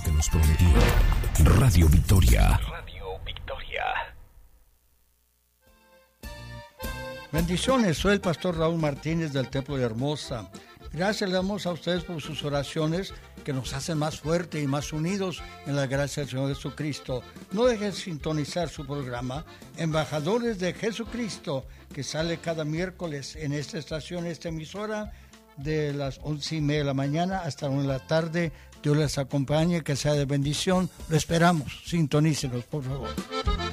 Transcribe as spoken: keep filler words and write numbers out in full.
que nos prometió. Radio Victoria. Radio Victoria. Bendiciones, soy el pastor Raúl Martínez del Templo de Hermosa. Gracias le damos a ustedes por sus oraciones que nos hacen más fuertes y más unidos en la gracia del Señor Jesucristo. No dejen de sintonizar su programa Embajadores de Jesucristo, que sale cada miércoles en esta estación, esta emisora, de las once y media de la mañana hasta una de la tarde. Dios les acompañe, que sea de bendición. Lo esperamos. Sintonícenos, por favor.